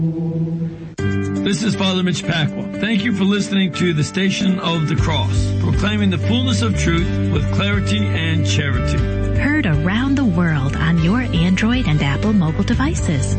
This is Father Mitch Pacwa. Thank you for listening to the Station of the Cross, proclaiming the fullness of truth with clarity and charity. Heard around the world on your Android and Apple mobile devices.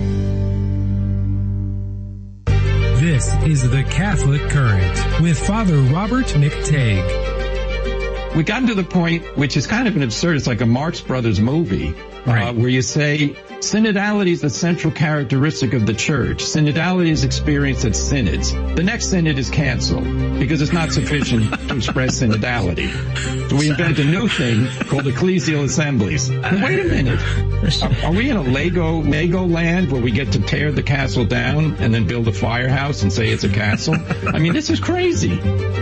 This is the Catholic Current with Father Robert McTague. We've gotten to the point, which is kind of an absurd, it's like a Marx Brothers movie, right, where you say synodality is the central characteristic of the church. Synodality is experienced at synods. The next synod is canceled because it's not sufficient to express synodality. So we invent a new thing called ecclesial assemblies. Now, wait a minute. Are we in a Lego land where we get to tear the castle down and then build a firehouse and say it's a castle? I mean, this is crazy.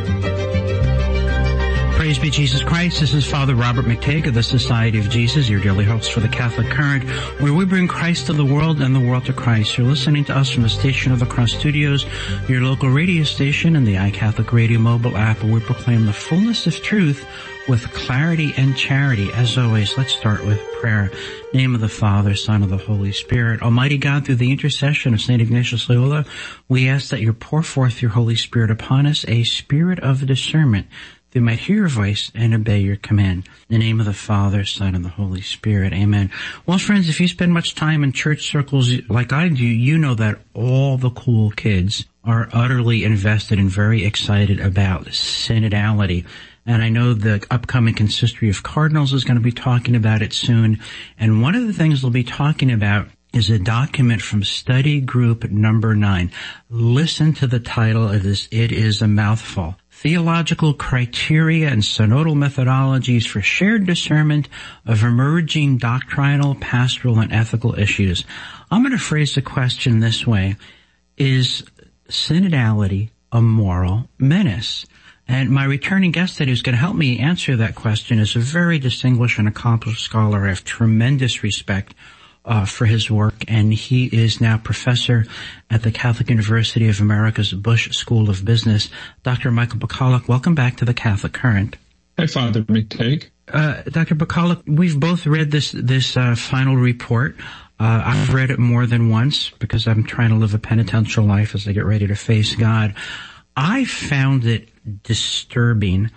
Praise be Jesus Christ. This is Father Robert McTague of the Society of Jesus, your daily host for the Catholic Current, where we bring Christ to the world and the world to Christ. You're listening to us from the Station of the Cross Studios, your local radio station, and the iCatholic Radio mobile app, where we proclaim the fullness of truth with clarity and charity. As always, let's start with prayer. Name of the Father, Son, of the Holy Spirit. Almighty God, through the intercession of St. Ignatius Loyola, we ask that you pour forth your Holy Spirit upon us, a spirit of discernment, they might hear your voice and obey your command. In the name of the Father, Son, and the Holy Spirit. Amen. Well, friends, if you spend much time in church circles like I do, you know that all the cool kids are utterly invested and very excited about synodality. And I know the upcoming Consistory of Cardinals is going to be talking about it soon. And one of the things they'll be talking about is a document from study group number 9. Listen to the title of this. It is a mouthful. Theological Criteria and Synodal Methodologies for Shared Discernment of Emerging Doctrinal, Pastoral, and Ethical Issues. I'm going to phrase the question this way. Is synodality a moral menace? And my returning guest that is going to help me answer that question is a very distinguished and accomplished scholar. I have tremendous respect for his work, and he is now professor at the Catholic University of America's Bush School of Business. Dr. Michael Bacallach, welcome back to the Catholic Current. Hi, Father McTague. Dr. Bacallach, we've both read this final report. I've read it more than once because I'm trying to live a penitential life as I get ready to face God. I found it disturbing.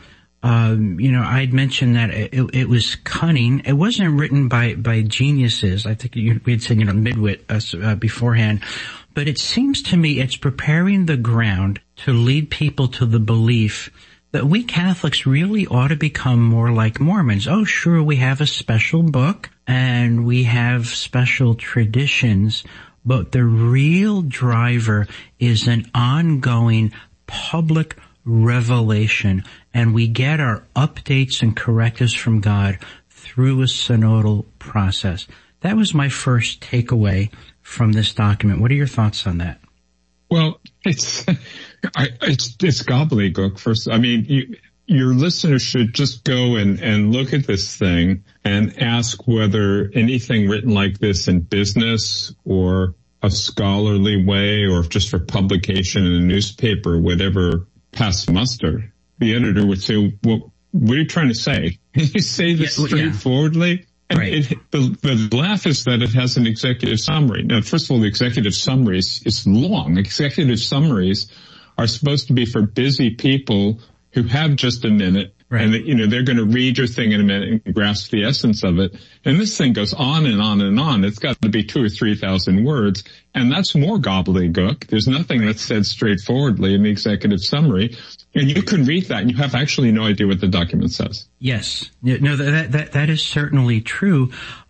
I'd mentioned that it was cunning. It wasn't written by geniuses. I think we had said, midwit beforehand. But it seems to me it's preparing the ground to lead people to the belief that we Catholics really ought to become more like Mormons. Oh, sure, we have a special book and we have special traditions, but the real driver is an ongoing public revelation, and we get our updates and correctives from God through a synodal process. That was my first takeaway from this document. What are your thoughts on that? Well, it's gobbledygook. First, I mean, your listeners should just go and look at this thing and ask whether anything written like this in business or a scholarly way or just for publication in a newspaper would ever pass muster. The editor would say, well, what are you trying to say? You say this straightforwardly? And right. The laugh is that it has an executive summary. Now, first of all, the executive summary is long. Executive summaries are supposed to be for busy people who have just a minute. Right. And, they're going to read your thing in a minute and grasp the essence of it. And this thing goes on and on and on. It's got to be 2,000 or 3,000 words. And that's more gobbledygook. There's nothing that's said straightforwardly in the executive summary. And you can read that and you have actually no idea what the document says. Yes. No, that is certainly true.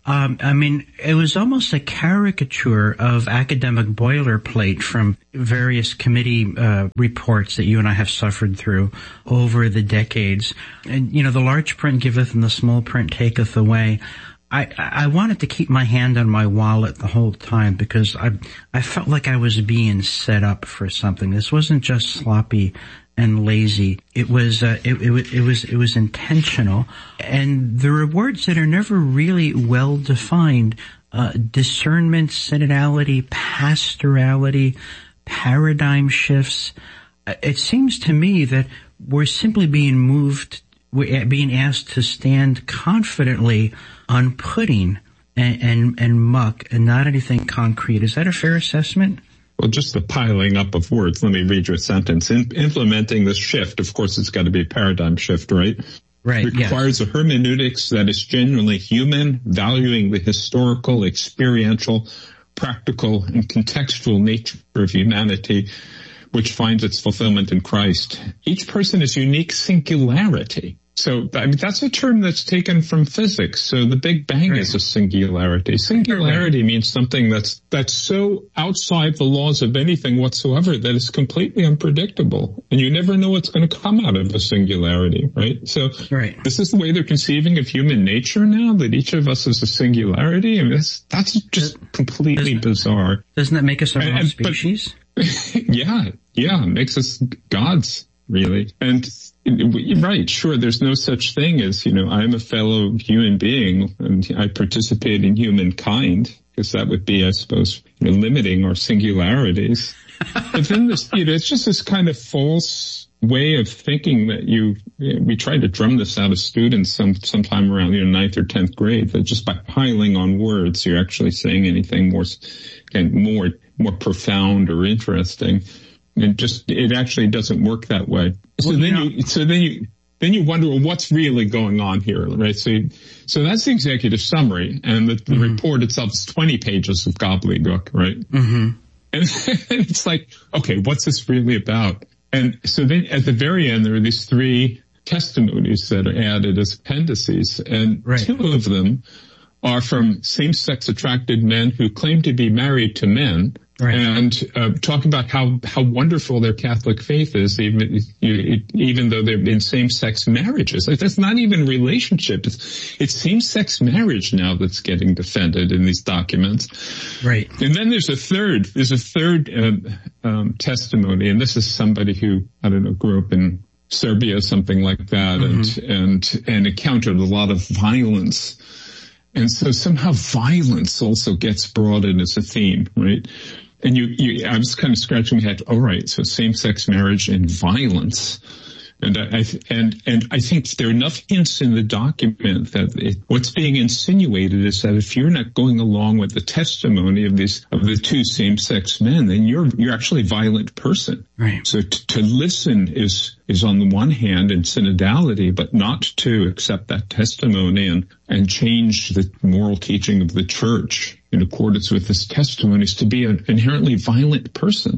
It was almost a caricature of academic boilerplate from various committee reports that you and I have suffered through over the decades. And, the large print giveth and the small print taketh away. I wanted to keep my hand on my wallet the whole time because I felt like I was being set up for something. This wasn't just sloppy and lazy. It was intentional. And there are words that are never really well defined. Discernment, synodality, pastorality, paradigm shifts. It seems to me that we're simply we're being asked to stand confidently on pudding and muck and not anything concrete. Is that a fair assessment? Well, just the piling up of words. Let me read you a sentence. Implementing this shift, of course, it's got to be a paradigm shift, right? Right. Requires a hermeneutics that is genuinely human, valuing the historical, experiential, practical, and contextual nature of humanity, which finds its fulfillment in Christ. Each person is unique singularity. So, I mean, that's a term that's taken from physics. So the Big Bang is a singularity. Singularity means something that's so outside the laws of anything whatsoever that it's completely unpredictable. And you never know what's going to come out of a singularity, right? So this is the way they're conceiving of human nature now, that each of us is a singularity. I mean, that's just completely bizarre. Doesn't that make us our own species? Yeah, it makes us gods, really. And right, sure, there's no such thing as, I'm a fellow human being and I participate in humankind, because that would be, I suppose, limiting our singularities. But then it's just this kind of false way of thinking that we tried to drum this out of students sometime around, 9th or 10th grade, that just by piling on words, you're actually saying anything more profound or interesting. It actually doesn't work that way. So then you wonder, well, what's really going on here, right? So that's the executive summary, and the report itself is 20 pages of gobbledygook, right? Mm-hmm. And it's like, okay, what's this really about? And so then at the very end, there are these 3 testimonies that are added as appendices, and 2 of them are from same-sex attracted men who claim to be married to men. Right. And talk about how wonderful their Catholic faith is, even though they're in same-sex marriages. Like, that's not even relationship. It's same-sex marriage now that's getting defended in these documents. Right. And then there's a third testimony, and this is somebody who, I don't know, grew up in Serbia, something like that, and encountered a lot of violence. And so somehow violence also gets brought in as a theme, right? And I was kind of scratching my head. All right, so same-sex marriage and violence, and I think there are enough hints in the document that what's being insinuated is that if you're not going along with the testimony of the 2 same-sex men, then you're actually a violent person. Right. So to listen is on the one hand in synodality, but not to accept that testimony and change the moral teaching of the Church in accordance with this testimony is to be an inherently violent person.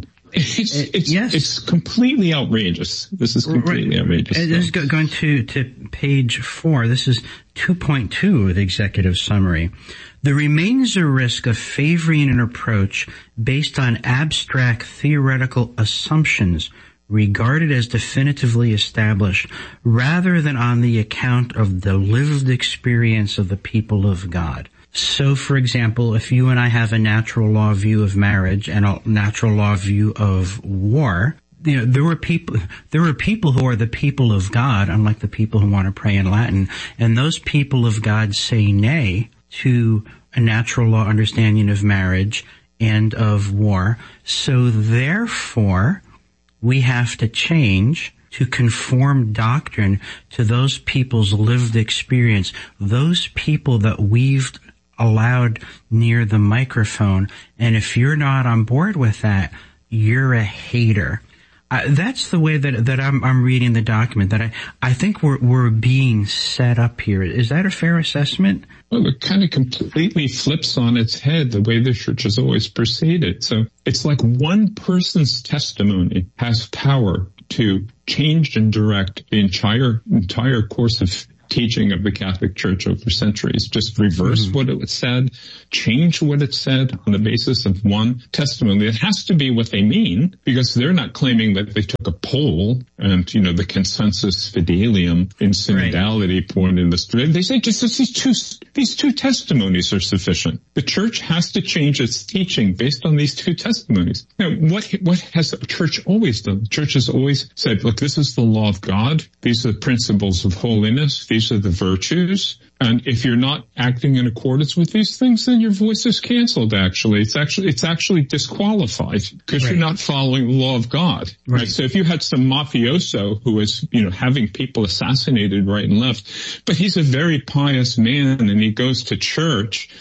It's completely outrageous. This is completely outrageous. This is going to page 4. This is 2.2 of the executive summary. There remains a risk of favoring an approach based on abstract theoretical assumptions regarded as definitively established, rather than on the account of the lived experience of the people of God. So, for example, if you and I have a natural law view of marriage and a natural law view of war, there were people who are the people of God, unlike the people who want to pray in Latin, and those people of God say nay to a natural law understanding of marriage and of war. So therefore, we have to change to conform doctrine to those people's lived experience, those people that we've allowed near the microphone. And if you're not on board with that, you're a hater. That's the way that I'm reading the document, that I think we're being set up here. Is that a fair assessment? Well, it kind of completely flips on its head the way the Church has always proceeded. So it's like one person's testimony has power to change and direct the entire course of teaching of the Catholic Church over centuries. Just reverse what it said, change what it said on the basis of one testimony. It has to be what they mean, because they're not claiming that they took a poll and, the consensus fidelium in synodality point in this. They say just these two testimonies are sufficient. The Church has to change its teaching based on these 2 testimonies. Now, what has the Church always done? The Church has always said, look, this is the law of God. These are the principles of holiness. These are the virtues. And if you're not acting in accordance with these things, then your voice is canceled, actually. It's actually disqualified because you're not following the law of God. Right. So if you had some mafioso who was, having people assassinated right and left, but he's a very pious man and he goes to church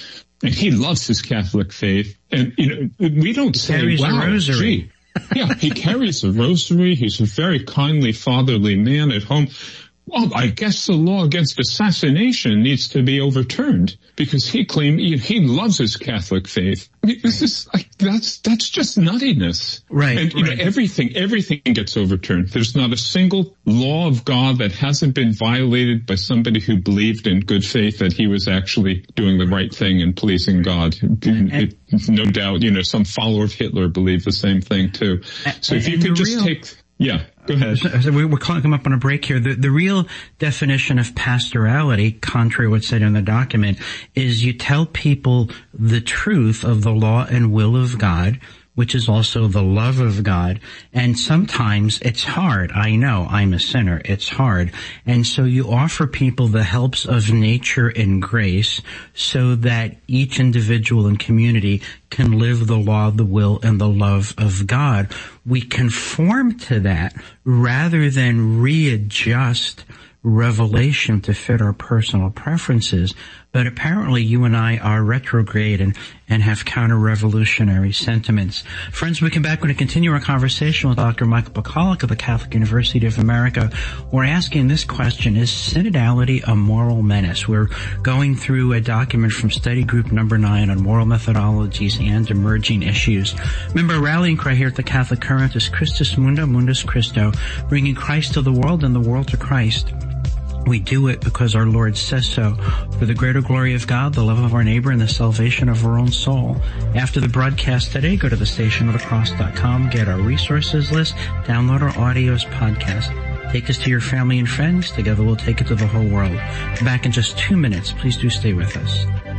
And he loves his Catholic faith. And, we don't say, wow, a rosary. Gee. Yeah, he carries a rosary. He's a very kindly, fatherly man at home. Well, I guess the law against assassination needs to be overturned because he claimed he loves his Catholic faith. I mean, this is that's just nuttiness. Right. And, everything gets overturned. There's not a single law of God that hasn't been violated by somebody who believed in good faith that he was actually doing the right thing and pleasing God. No doubt, some follower of Hitler believed the same thing too. So if you could just yeah, go ahead. So we're coming up on a break here. The real definition of pastorality, contrary to what's said in the document, is you tell people the truth of the law and will of God, which is also the love of God. And sometimes it's hard. I know I'm a sinner. It's hard. And so you offer people the helps of nature and grace so that each individual and community can live the law, the will, and the love of God. We conform to that rather than readjust revelation to fit our personal preferences. But apparently you and I are retrograde and have counter-revolutionary sentiments. Friends, we come back. We're going to continue our conversation with Dr. Michael Pacalek of the Catholic University of America. We're asking this question: is synodality a moral menace? We're going through a document from study group number 9 on moral methodologies and emerging issues. Remember, our rallying cry here at the Catholic Current is Christus Mundo, Mundus Christo, bringing Christ to the world and the world to Christ. We do it because our Lord says so, for the greater glory of God, the love of our neighbor, and the salvation of our own soul. After the broadcast today, go to thestationofthecross.com, get our resources list, download our audios podcast. Take us to your family and friends. Together we'll take it to the whole world. Back in just 2 minutes. Please do stay with us.